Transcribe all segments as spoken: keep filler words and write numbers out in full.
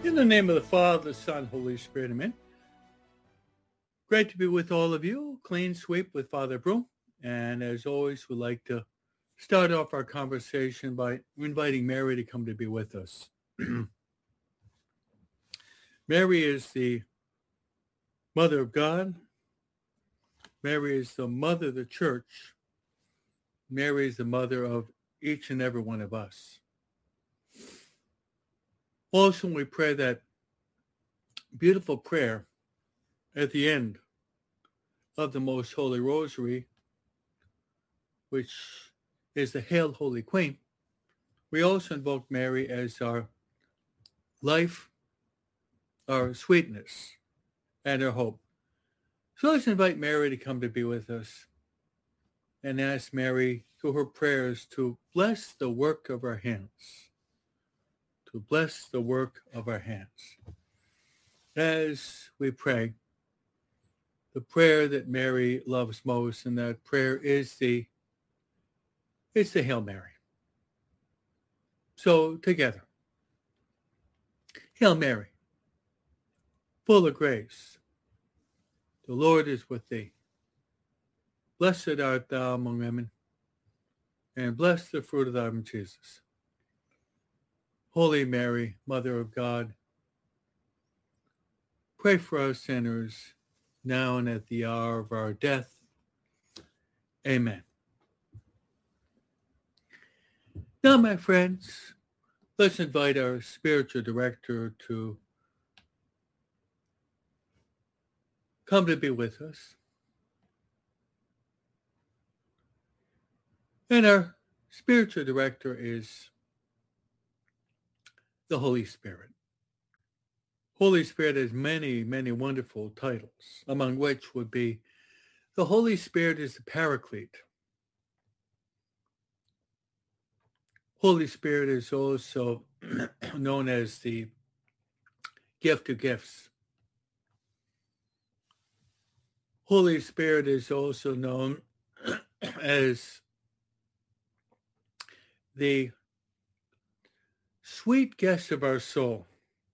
In the name of the Father, the Son, Holy Spirit, amen. Great to be with all of you. Clean sweep with Father Broom. And as always, we'd like to start off our conversation by inviting Mary to come to be with us. Mary is the Mother of God. Mary is the Mother of the Church. Mary is the Mother of each and every one of us. Also, we pray that beautiful prayer at the end of the Most Holy Rosary, which is the Hail, Holy Queen. We also invoke Mary as our life, our sweetness, and our hope. So let's invite Mary to come to be with us and ask Mary through her prayers to bless the work of our hands, to bless the work of our hands. As we pray, the prayer that Mary loves most, and that prayer is the, it's the Hail Mary. So together, Hail Mary, full of grace, the Lord is with thee. Blessed art thou among women, and blessed the fruit of thy womb, Jesus. Holy Mary, Mother of God, pray for us sinners, now and at the hour of our death. Amen. Now, my friends, let's invite our spiritual director to come to be with us. And our spiritual director is the Holy Spirit. Holy Spirit has many, many wonderful titles, among which would be the Holy Spirit is the Paraclete. Holy Spirit is also known as the gift of gifts. Holy Spirit is also known as the sweet guest of our soul.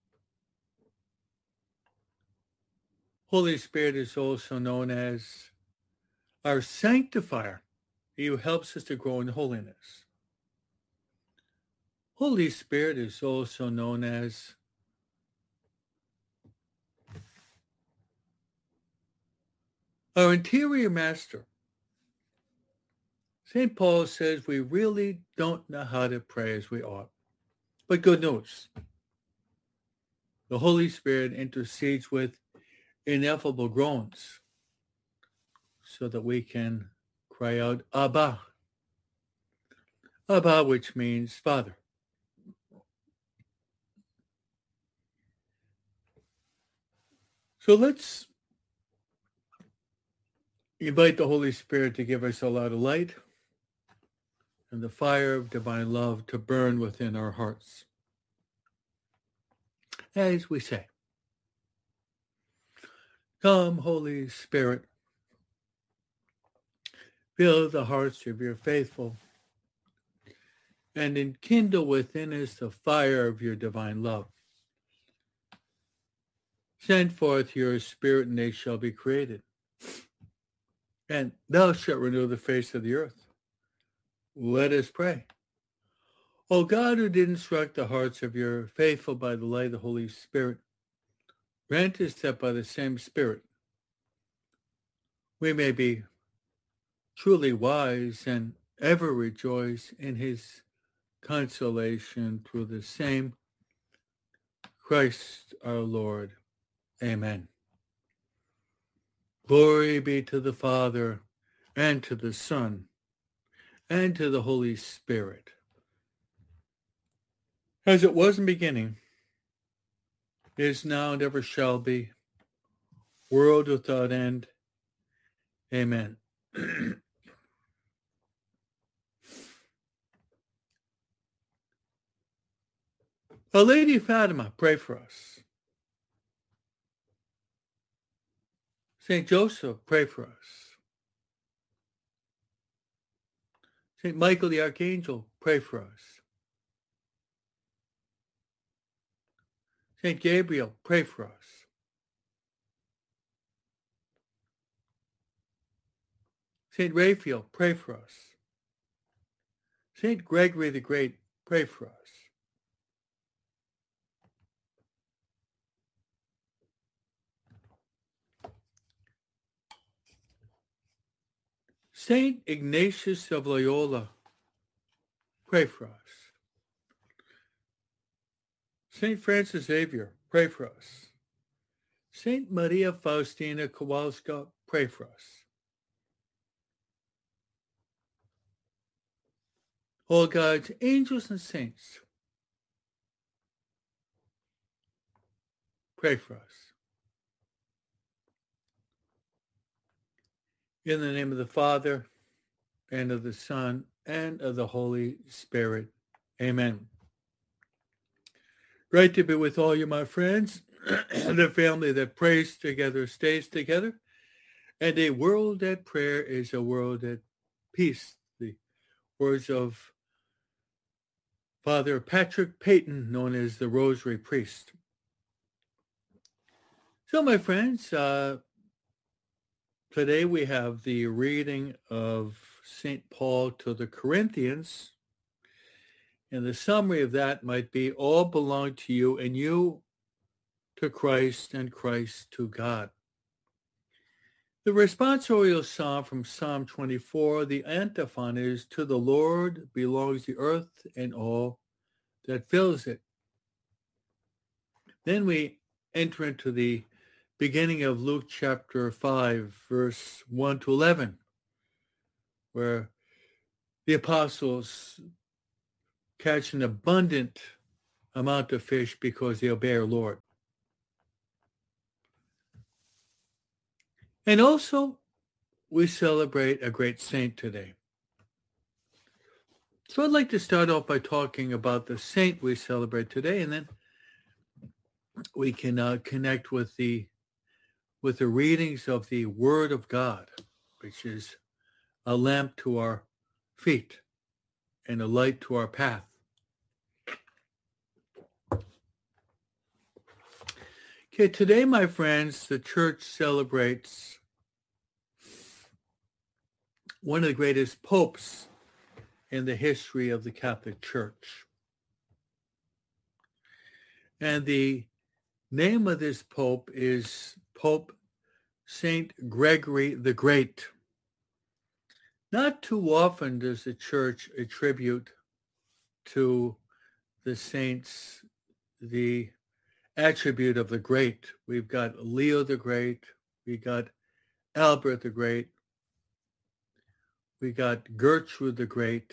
Holy Spirit is also known as our sanctifier. He helps us to grow in holiness. Holy Spirit is also known as our interior master. Saint Paul says we really don't know how to pray as we ought. But good news. The Holy Spirit intercedes with ineffable groans so that we can cry out, Abba. Abba, which means Father. So let's invite the Holy Spirit to give us a lot of light and the fire of divine love to burn within our hearts. As we say, come, Holy Spirit, fill the hearts of your faithful and enkindle within us the fire of your divine love. Send forth your Spirit, and they shall be created. And thou shalt renew the face of the earth. Let us pray. O God, who did instruct the hearts of your faithful by the light of the Holy Spirit, grant us that by the same Spirit we may be truly wise and ever rejoice in his consolation through the same Christ our Lord. Amen. Glory be to the Father, and to the Son, and to the Holy Spirit, as it was in the beginning, is now, and ever shall be, world without end. Amen. Our Lady of Fatima, pray for us. Saint Joseph, pray for us. Saint Michael the Archangel, pray for us. Saint Gabriel, pray for us. Saint Raphael, pray for us. Saint Gregory the Great, pray for us. Saint Ignatius of Loyola, pray for us. Saint Francis Xavier, pray for us. Saint Maria Faustina Kowalska, pray for us. All God's angels and saints, pray for us. In the name of the Father, and of the Son, and of the Holy Spirit. Amen. Great to be with all you, my friends. The family that prays together stays together. And a world at prayer is a world at peace. The words of Father Patrick Peyton, known as the Rosary Priest. So, my friends, uh, today we have the reading of Saint Paul to the Corinthians. And the summary of that might be, all belong to you, and you to Christ, and Christ to God. The responsorial psalm from Psalm twenty-four, the antiphon is, to the Lord belongs the earth and all that fills it. Then we enter into the beginning of Luke chapter five, verse one to eleven, where the apostles catch an abundant amount of fish because they obey our Lord. And also, we celebrate a great saint today. So I'd like to start off by talking about the saint we celebrate today, and then we can uh, connect with the with the readings of the Word of God, which is a lamp to our feet and a light to our path. Okay, today, my friends, the church celebrates one of the greatest popes in the history of the Catholic Church. And the name of this pope is Pope Saint Gregory the Great. Not too often does the church attribute to the saints the attribute of the great. We've got Leo the Great, we got Albert the Great, we got Gertrude the Great,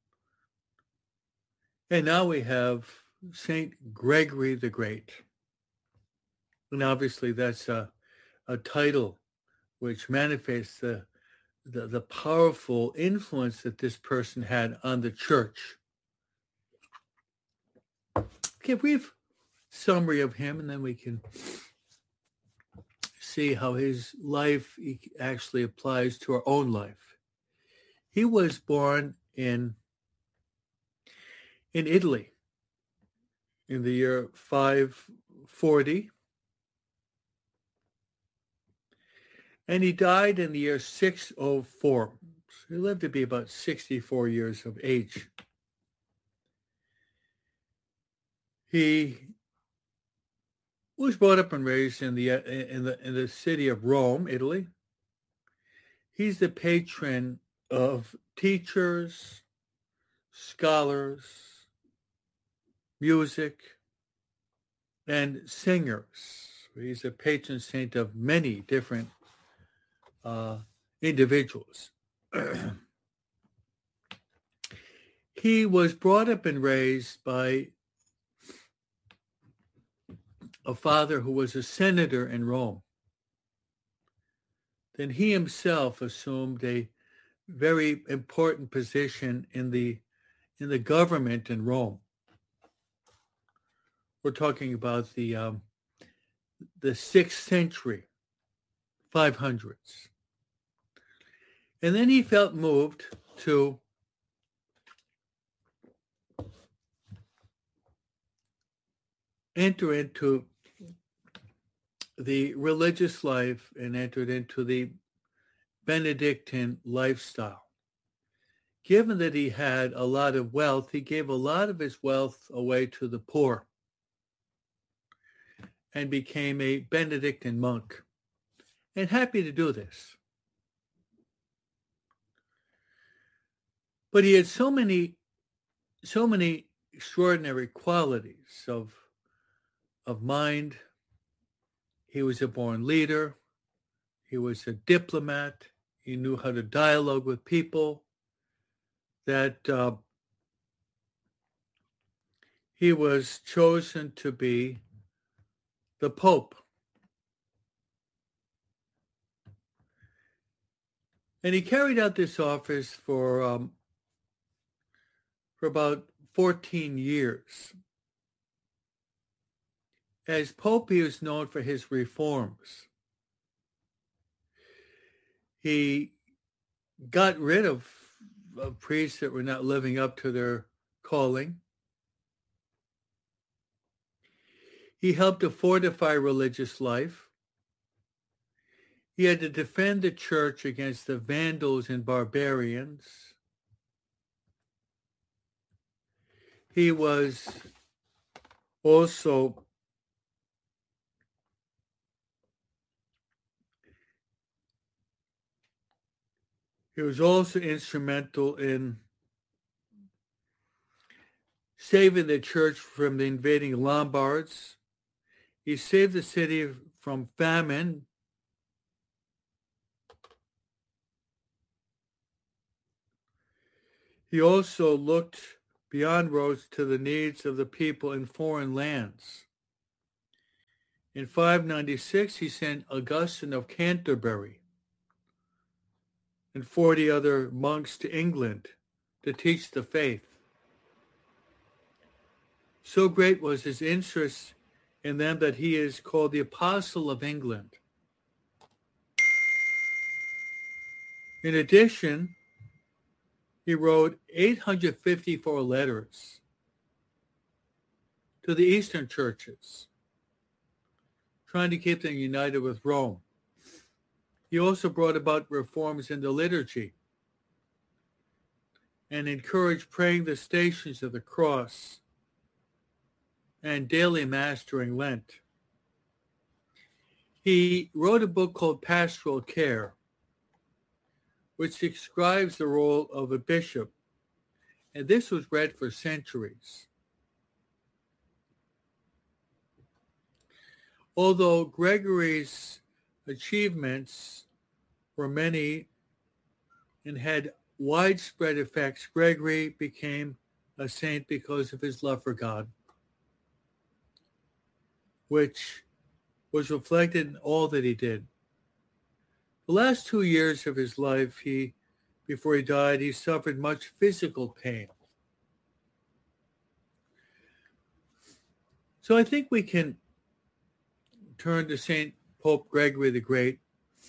and now we have Saint Gregory the Great. And obviously that's a, a title which manifests the, the, the powerful influence that this person had on the church. Okay, brief summary of him, and then we can see how his life actually applies to our own life. He was born in in Italy in the year five forty, and he died in the year six oh four. So he lived to be about sixty-four years of age. He was brought up and raised in the in the in the city of Rome, Italy. He's the patron of teachers, scholars, music, and singers. He's a patron saint of many different uh, individuals. He was brought up and raised by a father who was a senator in Rome. Then he himself assumed a very important position in the in the government in Rome. We're talking about the um, the sixth century, five hundreds. And then he felt moved to enter into the religious life and entered into the Benedictine lifestyle. Given that he had a lot of wealth, he gave a lot of his wealth away to the poor and became a Benedictine monk, and happy to do this. But he had so many, so many extraordinary qualities of, of mind. He was a born leader. He was a diplomat. He knew how to dialogue with people. That uh, he was chosen to be the Pope. And he carried out this office for um, for about fourteen years. As Pope, he was known for his reforms. He got rid of, of priests that were not living up to their calling. He helped to fortify religious life. He had to defend the church against the Vandals and barbarians. He was also he was also instrumental in saving the church from the invading Lombards. He saved the city from famine. He also looked beyond Rhodes to the needs of the people in foreign lands. In five ninety-six, he sent Augustine of Canterbury and forty other monks to England to teach the faith. So great was his interest in them that he is called the Apostle of England. In addition, he wrote eight hundred fifty-four letters to the Eastern churches, trying to keep them united with Rome. He also brought about reforms in the liturgy and encouraged praying the Stations of the Cross and daily Mass during Lent. He wrote a book called Pastoral Care, which describes the role of a bishop, and this was read for centuries. Although Gregory's achievements were many and had widespread effects, Gregory became a saint because of his love for God, which was reflected in all that he did. The last two years of his life, he, before he died, he suffered much physical pain. So I think we can turn to Saint Pope Gregory the Great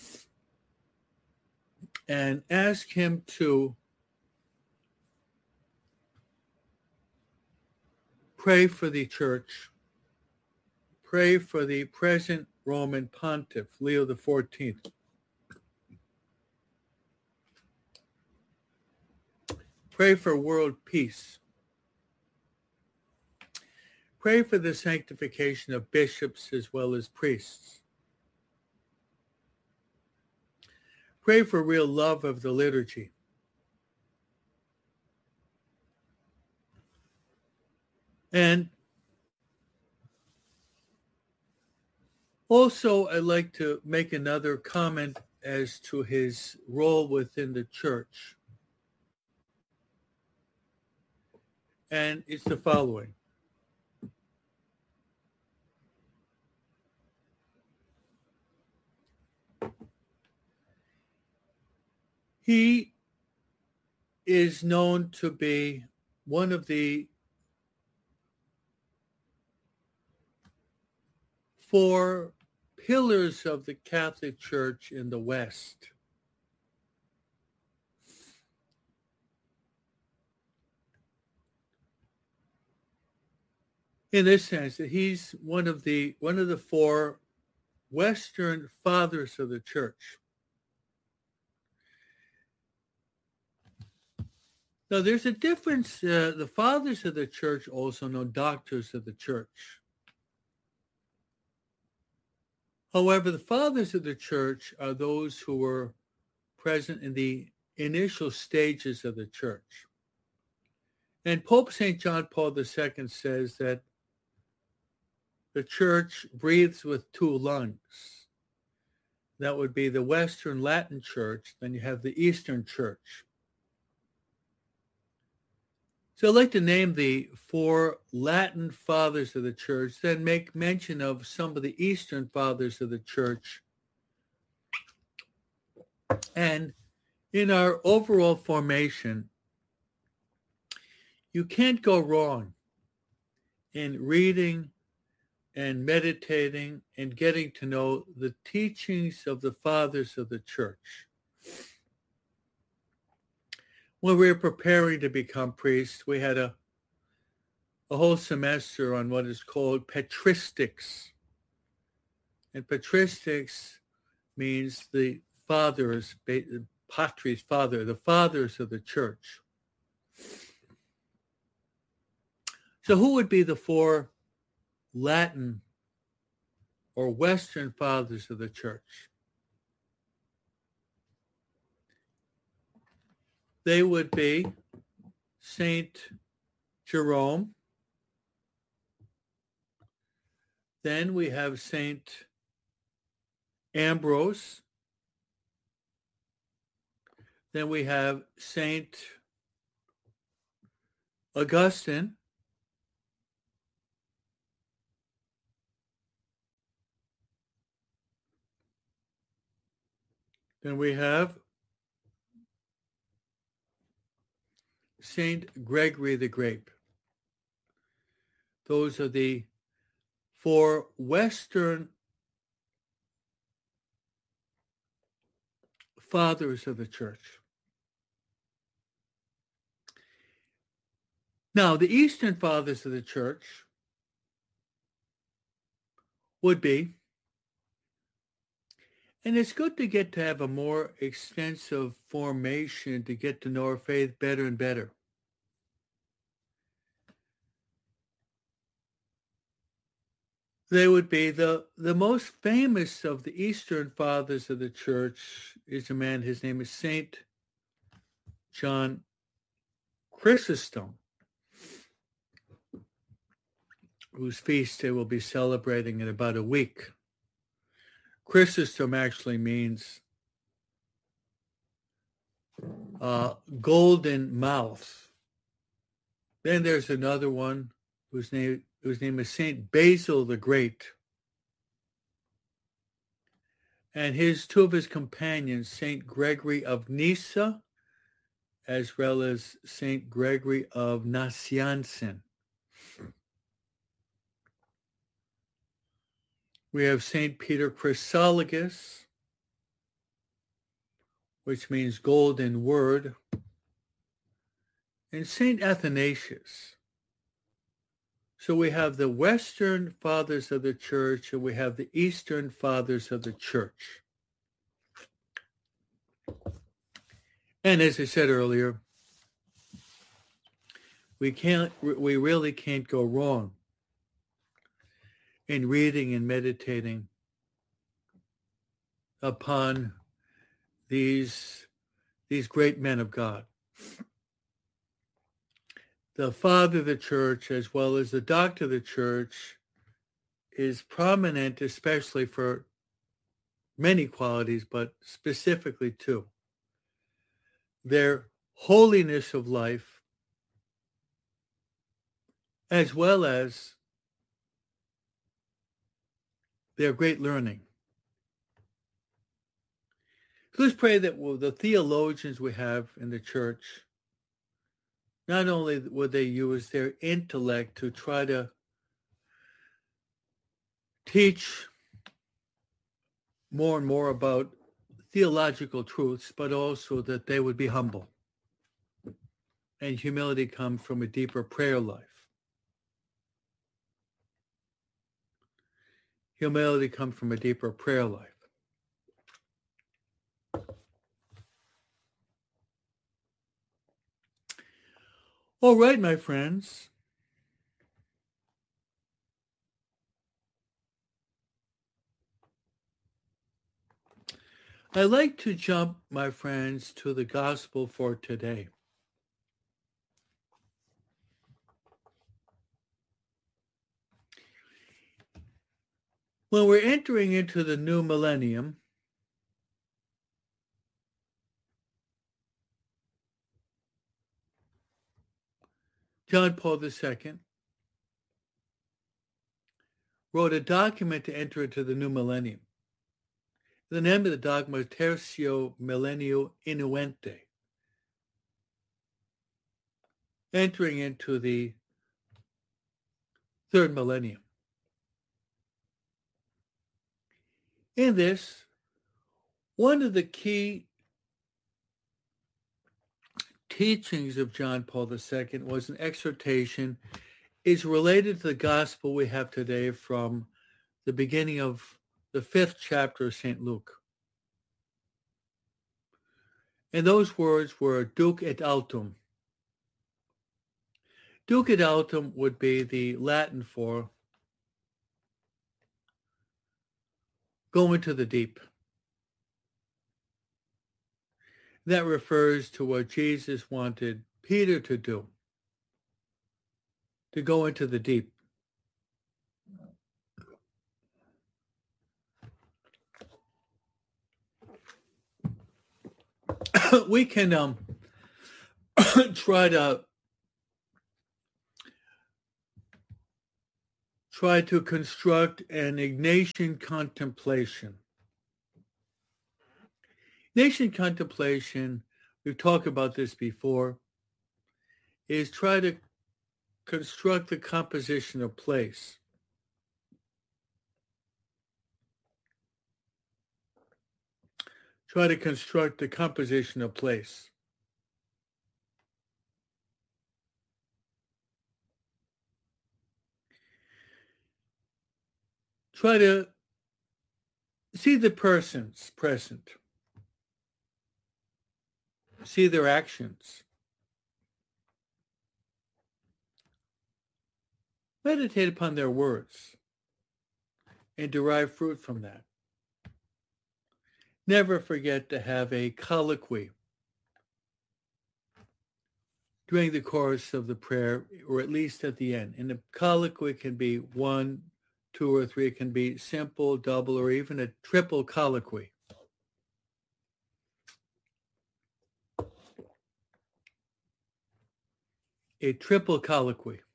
and ask him to pray for the church, pray for the present Roman pontiff, Leo the fourteenth. Pray for world peace. Pray for the sanctification of bishops as well as priests. Pray for real love of the liturgy. And also, I'd like to make another comment as to his role within the church. And it's the following. He is known to be one of the four pillars of the Catholic Church in the West. in this sense that he's one of the one of the four Western fathers of the church. Now, there's a difference. Uh, the fathers of the church, also known doctors of the church. However, the fathers of the church are those who were present in the initial stages of the church. And Pope Saint John Paul the Second says that the church breathes with two lungs. That would be the Western Latin Church, then you have the Eastern Church. So I'd like to name the four Latin fathers of the church, then make mention of some of the Eastern fathers of the church. And in our overall formation, you can't go wrong in reading and meditating and getting to know the teachings of the fathers of the church. When we were preparing to become priests, we had a, a whole semester on what is called patristics. And patristics means the fathers, patris, father, the fathers of the church. So who would be the four Latin or Western fathers of the church? They would be Saint Jerome. Then we have Saint Ambrose. Then we have Saint Augustine. Then we have Saint Gregory the Great. Those are the four Western fathers of the church. Now, the Eastern fathers of the church would be, and it's good to get to have a more extensive formation to get to know our faith better and better. They would be the, the most famous of the Eastern fathers of the church is a man, his name is Saint John Chrysostom, whose feast they will be celebrating in about a week. Chrysostom actually means uh, golden mouth. Then there's another one whose name whose name is Saint Basil the Great. And his two of his companions, Saint Gregory of Nyssa, as well as Saint Gregory of Nazianzen. We have Saint Peter Chrysologus, which means golden word, and Saint Athanasius. So we have the Western fathers of the church and we have the Eastern fathers of the church. And as I said earlier, we can't, we really can't go wrong in reading and meditating upon these, these great men of God. The father of the church, as well as the doctor of the church, is prominent, especially for many qualities, but specifically two. Their holiness of life, as well as their great learning. So let's pray that well, the theologians we have in the church, not only would they use their intellect to try to teach more and more about theological truths, but also that they would be humble. And humility comes from a deeper prayer life. Humility comes from a deeper prayer life. All right, my friends. I'd like to jump, my friends, to the gospel for today. When we're entering into the new millennium, John Paul the Second wrote a document to enter into the new millennium. The name of the document is Tertio Millennio Innuente, entering into the third millennium. In this, one of the key teachings of John Paul the Second was an exhortation. Is related to the gospel we have today from the beginning of the fifth chapter of Saint Luke. And those words were duc et altum. Duc et altum would be the Latin for go into the deep. That refers to what Jesus wanted Peter to do, to go into the deep. We can um, try to try to construct an Ignatian contemplation. Ignatian contemplation, we've talked about this before, is try to construct the composition of place. Try to construct the composition of place. Try to see the persons present. See their actions. Meditate upon their words and derive fruit from that. Never forget to have a colloquy during the course of the prayer, or at least at the end. And the colloquy can be one, two, or three. It can be simple, double, or even a triple colloquy. A triple colloquy.